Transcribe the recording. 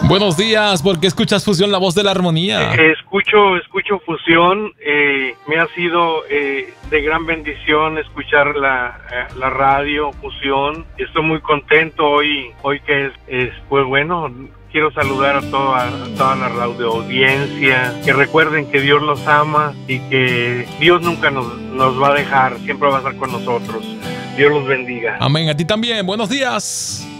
Buenos días, ¿por qué escuchas Fusión, la voz de la armonía? Escucho Fusión, me ha sido de gran bendición escuchar la radio Fusión. Estoy muy contento hoy que pues bueno, quiero saludar a toda la radio audiencia, que recuerden que Dios los ama y que Dios nunca nos va a dejar, siempre va a estar con nosotros. Dios los bendiga. Amén, a ti también, buenos días.